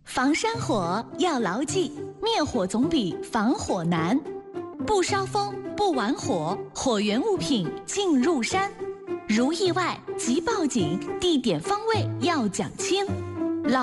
防山火要牢记，灭火总比防火难。不烧风，不玩火，火源物品进入山。如意外即报警，地点方位要讲清。